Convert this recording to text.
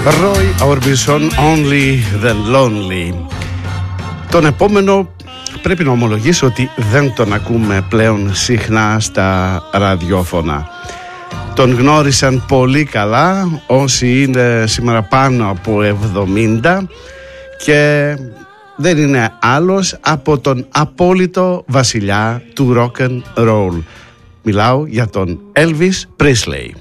Roy Orbison, Only the Lonely. Τον επόμενο πρέπει να ομολογήσω ότι δεν τον ακούμε πλέον συχνά στα ραδιόφωνα. Τον γνώρισαν πολύ καλά όσοι είναι σήμερα πάνω από 70 και δεν είναι άλλος από τον απόλυτο βασιλιά του rock and roll. Μιλάω για τον Elvis Presley.